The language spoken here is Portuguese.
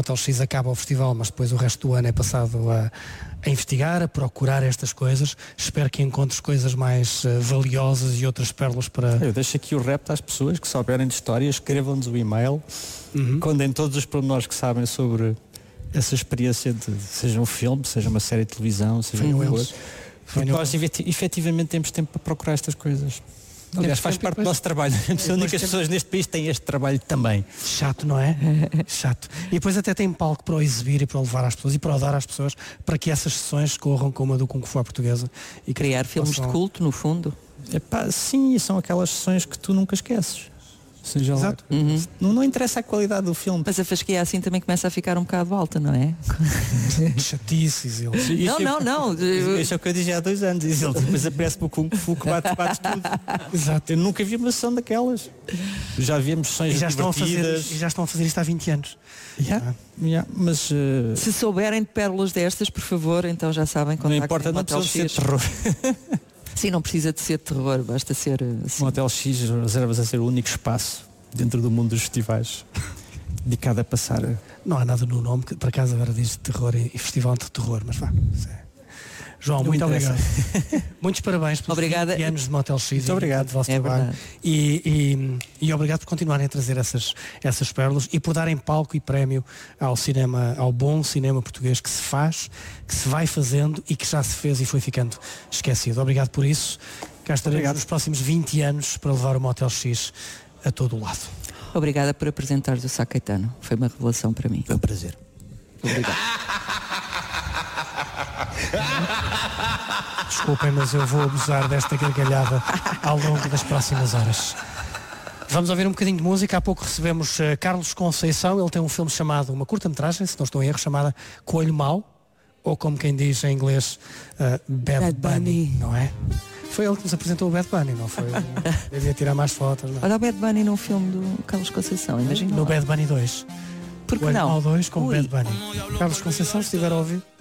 Motel X acaba o festival, mas depois o resto do ano é passado a investigar, a procurar estas coisas. Espero que encontres coisas mais valiosas e outras pérolas para... Eu deixo aqui o repto às pessoas que souberem de história, escrevam-nos o e-mail, contem todos os pormenores que sabem sobre essa experiência, seja um filme, seja uma série de televisão, seja um coisa. Porque nós efetivamente temos tempo para procurar estas coisas. Aliás, faz parte do nosso trabalho. A única pessoas neste país têm este trabalho também. Chato, não é? Chato. E depois até tem palco para o exibir e para o levar às pessoas e para o dar às pessoas, para que essas sessões corram como a do Kung Fu à portuguesa. E criar filmes de culto, no fundo. Sim, são aquelas sessões que tu nunca esqueces. Seja Exato. Não interessa a qualidade do filme. Mas a fasquia assim também começa a ficar um bocado alta, não é? Chatices. Não. Isso é o que eu dizia há 2 anos. Ele depois aparece para o Kung Fu que bate tudo. Exato. Eu nunca vi uma sessão daquelas. Já vimos sessões divertidas. E já estão a fazer isto há 20 anos. Mas se souberem de pérolas destas, por favor, então já sabem quando não importa, não precisa ser terror. Sim, não precisa de ser terror, basta ser assim. O Motel X reserva-se a ser o único espaço dentro do mundo dos festivais dedicado a passar. Não há nada no nome, que por acaso agora diz terror e festival de terror, mas vá. João, muito obrigado. Muitos parabéns pelos 20 anos de Motel X. Muito obrigado. Do vosso trabalho. E obrigado por continuarem a trazer essas pérolas e por darem palco e prémio ao cinema, ao bom cinema português que se faz, que se vai fazendo e que já se fez e foi ficando esquecido. Obrigado por isso. Cá estaremos nos próximos 20 anos para levar o Motel X a todo o lado. Obrigada por apresentares o Sá Caetano. Foi uma revelação para mim. Foi um prazer. Obrigado. Desculpem, mas eu vou abusar desta gargalhada ao longo das próximas horas. Vamos ouvir um bocadinho de música. Há pouco recebemos Carlos Conceição. Ele tem um filme chamado, uma curta-metragem, se não estou em erro, chamada Coelho Mau, ou como quem diz em inglês, Bad Bunny, não é? Foi ele que nos apresentou o Bad Bunny, não foi? Devia tirar mais fotos. Não? Olha o Bad Bunny num filme do Carlos Conceição, imagina. No Bad Bunny 2. Porque Coelho não? Mau 2 com o Bad Bunny. Carlos Conceição, se estiver a ouvir.